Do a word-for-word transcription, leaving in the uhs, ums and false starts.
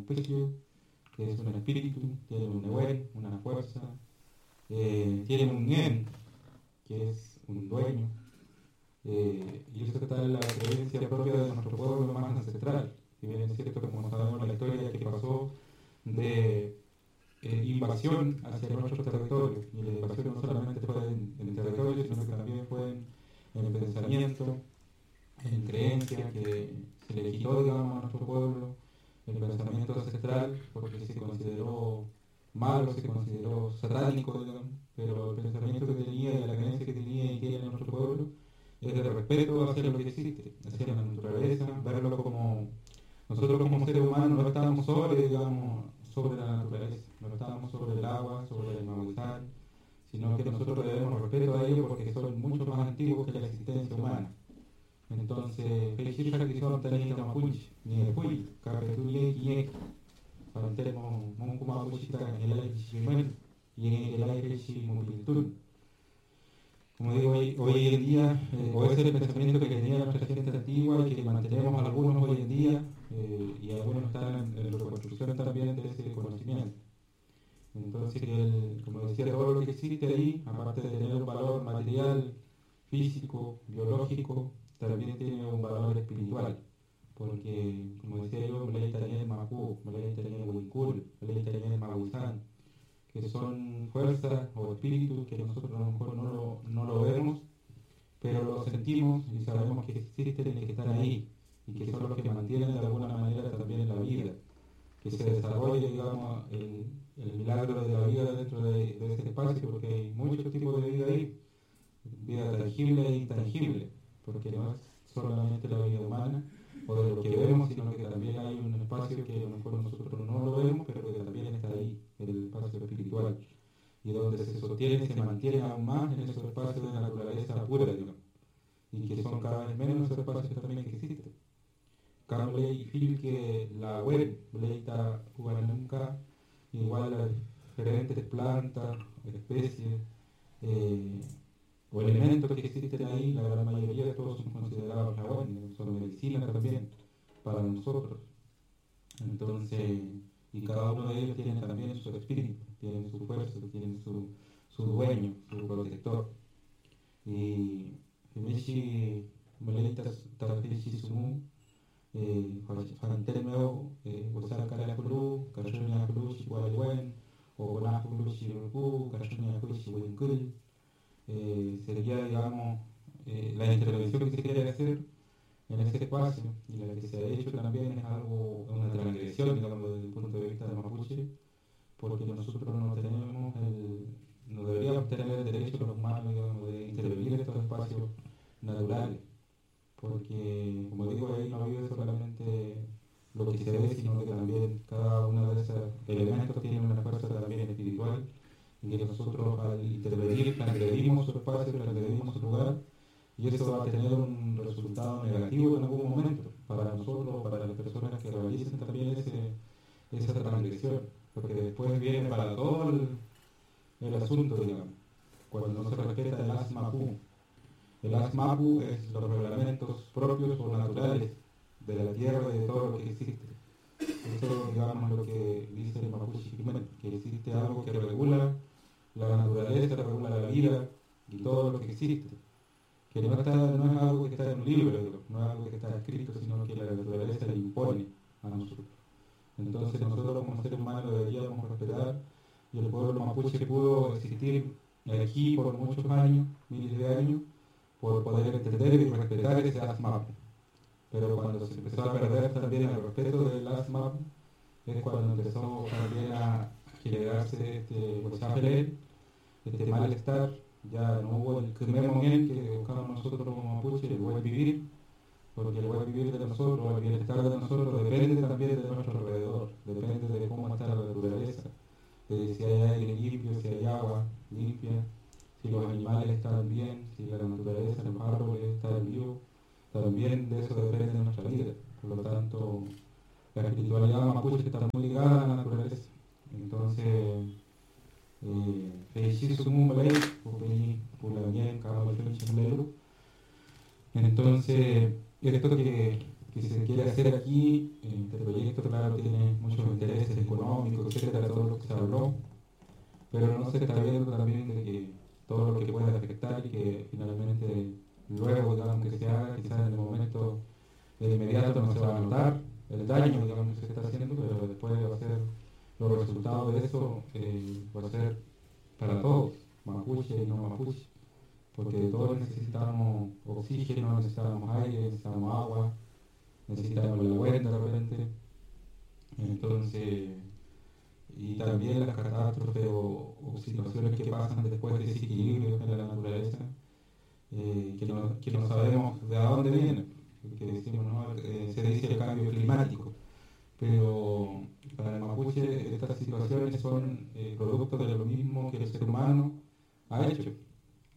Pekio, que es un espíritu, tiene un Neuen, una fuerza, eh, tiene un En, que es un dueño, eh, y eso está en la creencia propia de nuestro pueblo más ancestral, que bien es cierto, como sabemos la historia que pasó de eh, invasión hacia nuestros territorios, y la invasión no solamente fue en, en territorio, sino que también fue en, en pensamiento, en creencia, que se le quitó, digamos, a nuestro pueblo el pensamiento ancestral porque se consideró malo, se consideró satánico, digamos, pero el pensamiento que tenía y la creencia que tenía y tiene nuestro pueblo es de respeto hacia lo que existe, hacia la naturaleza, verlo como nosotros como seres humanos no estamos sobre, digamos, sobre la naturaleza, no estamos sobre el agua, sobre el Mahuizán, sino que nosotros debemos respeto a ellos porque son mucho más antiguos que la existencia humana. Entonces, Peixirra que son Tanita Mapunchi, ni Hui, Capetuye, Kiek, Pantemo, Monku Mapuchita, en el aire Shimen, y en el aire Shimupiltun. Como digo, hoy, hoy en día, eh, o ese es el pensamiento que tenía nuestra gente antigua y que mantenemos algunos hoy en día, eh, y algunos están en, en la reconstrucción también de ese conocimiento. Entonces, que el, como decía, todo lo que existe ahí, aparte de tener un valor material, físico, biológico, también tiene un valor espiritual, porque, como decía yo, Malay Taniel Mapu, Malay Taniel Winkul, Malay Taniel Mahuizán, que son fuerzas o espíritus que nosotros a lo mejor no lo, no lo vemos, pero lo sentimos y sabemos que existen y que están ahí, y que son los que mantienen de alguna manera también la vida, que se desarrolle, digamos, el, el milagro de la vida dentro de, de ese espacio, porque hay muchos tipos de vida ahí, vida tangible e intangible, porque no es solamente la vida humana o de lo que vemos, sino que también hay un espacio que a lo mejor nosotros no lo vemos, pero que también está ahí, el espacio espiritual, y donde se sostiene y se mantiene aún más en esos espacios de naturaleza pura, digamos, y que son cada vez menos esos espacios también que existen. Cambley y que la web, Bleita Uganunca, igual a diferentes plantas, especies, eh, o elementos que existen ahí, la gran mayoría de todos son considerados jabones, son medicina también para nosotros. Entonces, y cada uno de ellos tiene también su espíritu, tiene su fuerza, tiene su, su dueño, su protector. Y Michi Meleitas Tafishi Sumu, Fantemeo, Usar Kalakulu, Kashunia Kulu, Shiwaliwen, o Gonakulu, Shiruku, Kashunia Kulu, Shiwinkul. Eh, sería, digamos, eh, la intervención que se quiere hacer en ese espacio, y la que se ha hecho también es algo, una transgresión, digamos, desde el punto de vista de Mapuche, porque nosotros no tenemos el, no deberíamos tener el derecho los humanos, digamos, de intervenir en estos espacios naturales, porque, como digo, ahí no vive solamente lo que se ve, sino que también cada uno de esos elementos tiene una fuerza también espiritual, y que nosotros al intervenir transgredimos su espacio, transgredimos su lugar, y eso va a tener un resultado negativo en algún momento para nosotros, para las personas que realicen también ese, esa transgresión, porque después viene para todo el, el asunto, digamos, cuando no se respeta el ASMAPU. El ASMAPU es los reglamentos propios o naturales de la tierra y de todo lo que existe. Eso, digamos, es lo que dice el Mapuche, que existe algo que regula la naturaleza, regula la vida y todo lo que existe. Que no, está, no es algo que está en un libro, no es algo que está escrito, sino que la naturaleza le impone a nosotros. Entonces nosotros como seres humanos deberíamos respetar, y el pueblo mapuche pudo existir aquí por muchos años, miles de años, por poder entender y respetar ese ASMAP. Pero cuando se empezó a perder también el respeto del ASMAP, es cuando empezó también a generarse este Huachapelé, este malestar. Ya no hubo el Kememongén que buscamos nosotros como mapuche, el buen vivir, porque el buen vivir de nosotros, el bienestar de nosotros depende también de nuestro alrededor, depende de cómo está la naturaleza, de si hay aire limpio, si hay agua limpia, si los animales están bien, si la naturaleza, los árboles están vivos, también de eso depende de nuestra vida. Por lo tanto, la espiritualidad mapuche está muy ligada a la naturaleza. Entonces, entonces, esto que, que se quiere hacer aquí, este proyecto, claro, tiene muchos etcétera, todo lo que se habló, pero no se está viendo también de que todo lo que puede afectar y que finalmente luego, digamos, que se haga, quizás en el momento de inmediato no se va a notar el daño, digamos, que se está haciendo, pero después va a ser, los resultados de eso eh, va a ser para todos, mapuche y no mapuche, porque todos necesitamos oxígeno, necesitamos aire, necesitamos agua, necesitamos el agua de repente, entonces, y también las catástrofes o, o situaciones que pasan después de desequilibrios en la naturaleza, eh, que, no, que no sabemos de dónde vienen, porque decimos, ¿no? Eh, se dice el cambio climático, pero para el mapuche estas situaciones son eh, producto de lo mismo que el ser humano ha hecho.